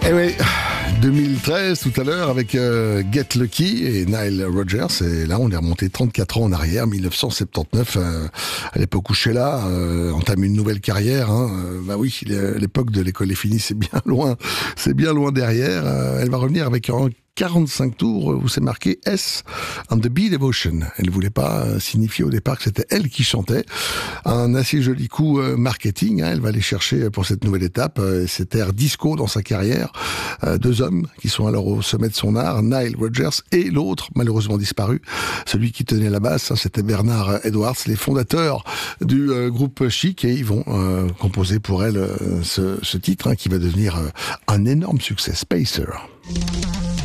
Eh oui, 2013 tout à l'heure avec Get Lucky et Nile Rodgers. Et là, on est remonté 34 ans en arrière, 1979. À l'époque où Sheila entame une nouvelle carrière. Bah oui, l'époque de l'école est finie, c'est bien loin derrière. Elle va revenir avec un 45 tours où c'est marqué S on the Be Devotion. Elle ne voulait pas signifier au départ que c'était elle qui chantait. Un assez joli coup marketing. Elle va aller chercher pour cette nouvelle étape cet air disco dans sa carrière. Deux hommes qui sont alors au sommet de son art, Nile Rodgers et l'autre, malheureusement disparu, celui qui tenait la basse, c'était Bernard Edwards, les fondateurs du groupe Chic, et ils vont composer pour elle ce titre qui va devenir un énorme succès, Spacer.